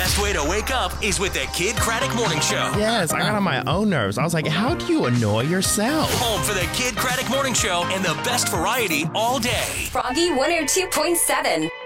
best way to wake up is with the Kid Craddock Morning Show. Yes, I got on my own nerves. I was like, how do you annoy yourself? Home for the Kid Craddock Morning Show and the best variety all day. Froggy 102.7.